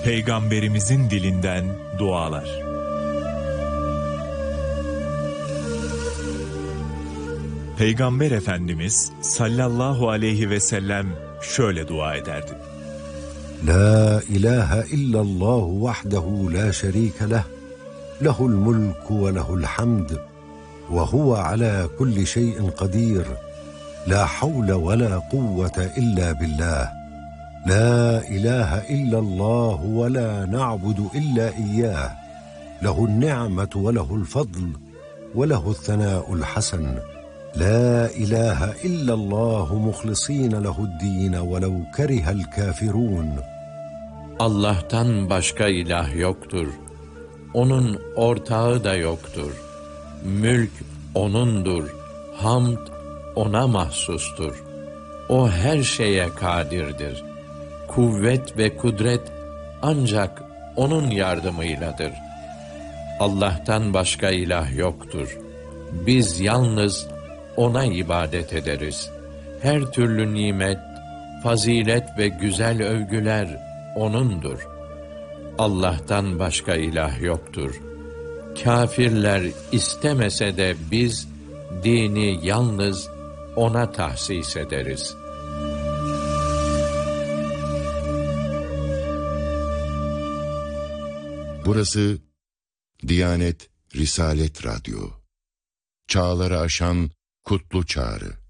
Peygamberimizin dilinden dualar. Peygamber Efendimiz sallallahu aleyhi ve sellem şöyle dua ederdi. La ilahe illallah vahdehu la şerike leh, lehul mulku ve lehul hamd, ve huve ala kulli şeyin kadir, la havle ve la kuvvete illa billah. La ilahe illallah ve la na'budu illa iyyah, lehun ni'metu ve lehul fadl, ve lehul thanâ'ul hasen. La ilahe illallah muhlisîne lehu'd-dîne ve lev kerihel kâfirûn. Allah'tan başka ilah yoktur. Onun ortağı da yoktur. Mülk O'nundur. Hamd O'na mahsustur. O her şeye kadirdir. Kuvvet ve kudret ancak O'nun yardımıyladır. Allah'tan başka ilah yoktur. Biz yalnız O'na ibadet ederiz. Her türlü nimet, fazilet ve güzel övgüler O'nundur. Allah'tan başka ilah yoktur. Kâfirler istemese de biz dini yalnız O'na tahsis ederiz. Burası Diyanet Risalet Radyo. Çağları aşan kutlu çağrı.